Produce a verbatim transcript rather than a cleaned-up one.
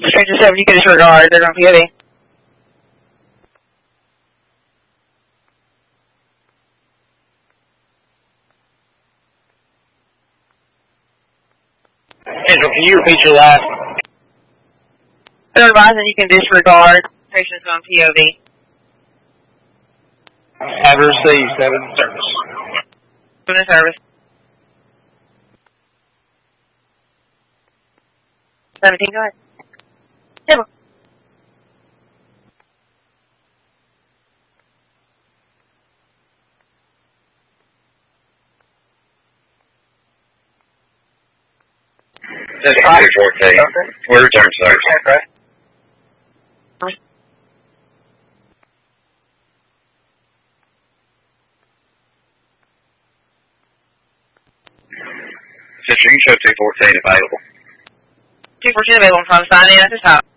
Stranger seven, you can disregard. They're on P O V. Angel, can you repeat your last? They're advising you can disregard. Patients on P O V. Have received seven service. Seven service. Seventeen, go ahead. Table. That's five fourteen. Okay. We're return service. Okay. Sister, you can show two fourteen available. two fourteen available. I'm trying to sign in at this time.